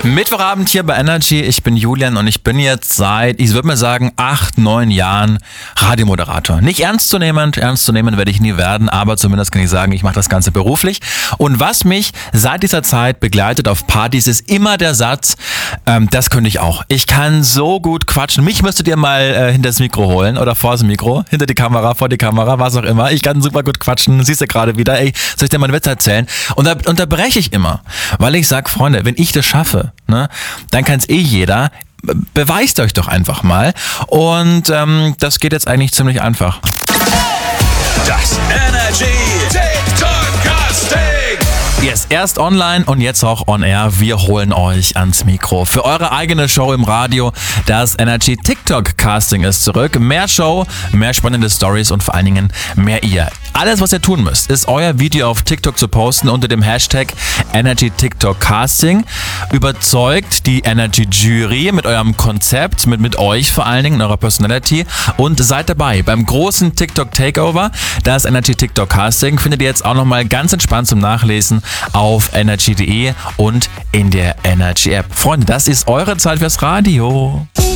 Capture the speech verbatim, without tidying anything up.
Mittwochabend hier bei Energy. Ich bin Julian und ich bin jetzt seit, ich würde mal sagen, acht, neun Jahren Radiomoderator. Nicht ernstzunehmend, ernst zu nehmen werde ich nie werden, aber zumindest kann ich sagen, ich mache das Ganze beruflich. Und was mich seit dieser Zeit begleitet auf Partys, ist immer der Satz, ähm, das könnte ich auch. Ich kann so gut quatschen. Mich müsstet ihr mal äh, hinter das Mikro holen oder vor das Mikro, hinter die Kamera, vor die Kamera, was auch immer. Ich kann super gut quatschen, siehst du gerade wieder. Ey, soll ich dir mal einen Witz erzählen? Und da unterbreche ich immer, weil ich sage, Freunde, wenn ich das schaffe, ne, dann kann es eh jeder. Beweist euch doch einfach mal. Und ähm, das geht jetzt eigentlich ziemlich einfach. Das Energy TikTok Casting. Yes, erst online und jetzt auch on air. Wir holen euch ans Mikro. Für eure eigene Show im Radio. Das Energy TikTok Casting ist zurück. Mehr Show, mehr spannende Stories und vor allen Dingen mehr ihr. Alles, was ihr tun müsst, ist euer Video auf TikTok zu posten unter dem Hashtag Energy TikTok Casting. Überzeugt die Energy Jury mit eurem Konzept, mit, mit euch vor allen Dingen, eurer Personality, und seid dabei beim großen TikTok Takeover. Das Energy TikTok Casting findet ihr jetzt auch nochmal ganz entspannt zum Nachlesen auf energy punkt de und in der Energy App. Freunde, das ist eure Zeit fürs Radio.